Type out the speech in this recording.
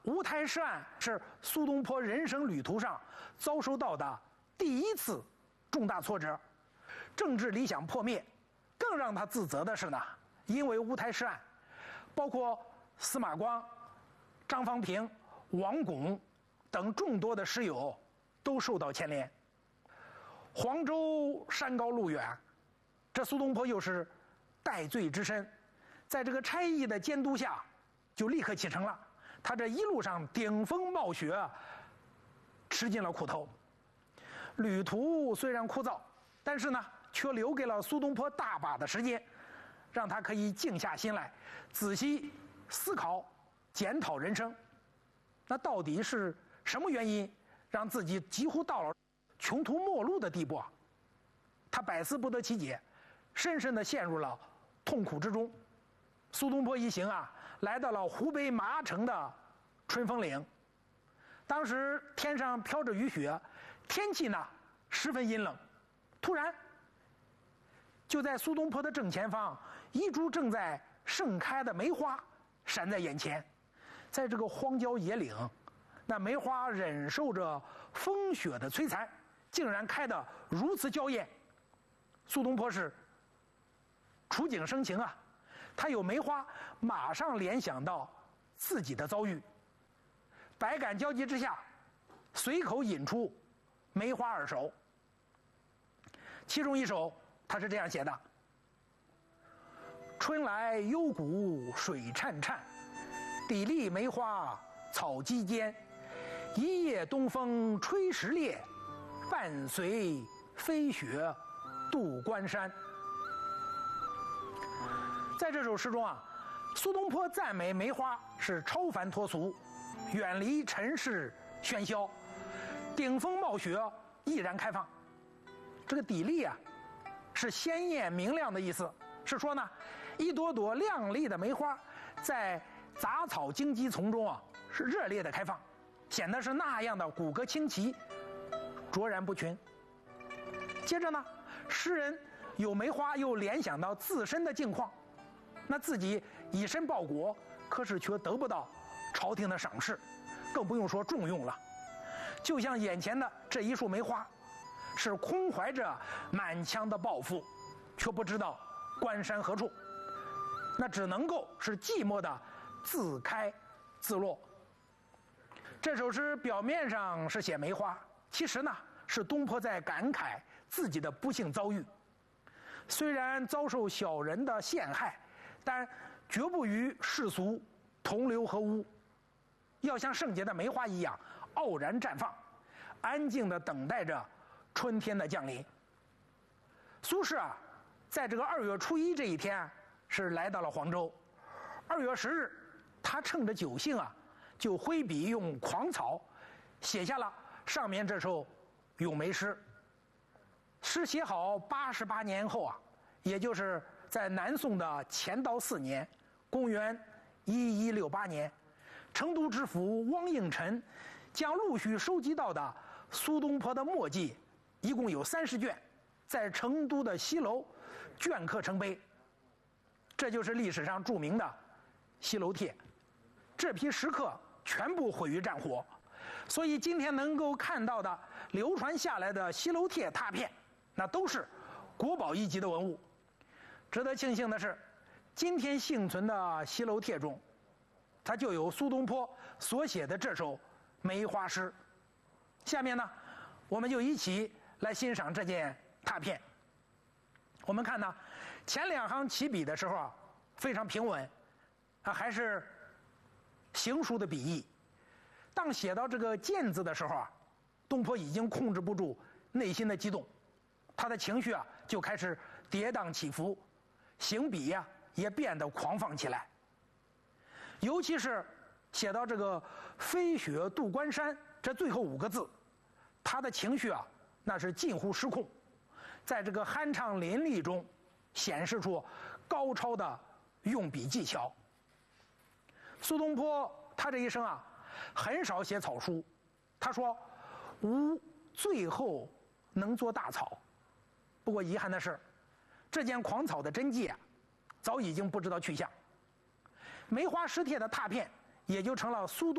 乌台诗案是苏东坡人生旅途上遭受到的第一次重大挫折，政治理想破灭。更让他自责的是呢，因为乌台诗案，包括司马光、张方平、王巩等众多的诗友都受到牵连。黄州山高路远，这苏东坡又是戴罪之身，在这个差役的监督下，就立刻启程了。他这一路上顶风冒雪，吃尽了苦头。旅途虽然枯燥，但是呢，却留给了苏东坡大把的时间，让他可以静下心来，仔细思考、检讨人生。那到底是什么原因，让自己几乎到了穷途末路的地步啊？他百思不得其解，深深地陷入了痛苦之中。苏东坡一行啊，来到了湖北麻城的春风岭。当时天上飘着雨雪，天气呢十分阴冷。突然，就在苏东坡的正前方，一株正在盛开的梅花闪在眼前。在这个荒郊野岭，那梅花忍受着风雪的摧残，竟然开得如此娇艳。苏东坡是触景生情啊，他有梅花，马上联想到自己的遭遇，百感交集之下，随口引出梅花2首。其中一首他是这样写的：春来幽谷水潺潺，砥砺梅花草萋间，一夜东风吹石裂，伴随飞雪渡关山。在这首诗中啊，苏东坡赞美梅花是超凡脱俗，远离尘世喧嚣，顶风冒雪，毅然开放。这个砥砺啊，是鲜艳明亮的意思，是说呢，一朵朵亮丽的梅花在杂草荆棘丛中啊，是热烈的开放，显得是那样的骨骼清奇，卓然不群。接着呢，诗人有梅花，又联想到自身的境况。那自己以身报国，可是却得不到朝廷的赏识，更不用说重用了。就像眼前的这一束梅花，是空怀着满腔的抱负，却不知道关山何处，那只能够是寂寞的自开自落。这首诗表面上是写梅花，其实呢是东坡在感慨自己的不幸遭遇。虽然遭受小人的陷害，但绝不与世俗同流合污，要像圣洁的梅花一样傲然绽放，安静地等待着春天的降临。苏轼啊，在这个2月初1这一天是来到了黄州。2月10日，他趁着酒兴啊，就挥笔用狂草写下了上面这首咏梅诗。诗写好88年后啊，也就是在南宋的乾道4年，公元1168年，成都知府汪应辰将陆续收集到的苏东坡的墨迹，一共有30卷，在成都的西楼镌刻成碑。这就是历史上著名的西楼帖。这批石刻全部毁于战火，所以今天能够看到的流传下来的西楼帖拓片，那都是国宝一级的文物。值得庆幸的是，今天幸存的西楼帖中，它就有苏东坡所写的这首梅花诗。下面呢，我们就一起来欣赏这件拓片。我们看呢，前2行起笔的时候啊，非常平稳，还是行书的笔意。当写到这个渐字的时候啊，东坡已经控制不住内心的激动，他的情绪啊就开始跌宕起伏，行笔呀也变得狂放起来。尤其是写到这个飞雪渡关山这最后5个字，他的情绪啊那是近乎失控，在这个酣畅淋漓中显示出高超的用笔技巧。苏东坡他这一生啊很少写草书，他说吾最后能作大草。不过遗憾的是，这件狂草的真迹啊早已经不知道去向。梅花诗帖的拓片也就成了苏东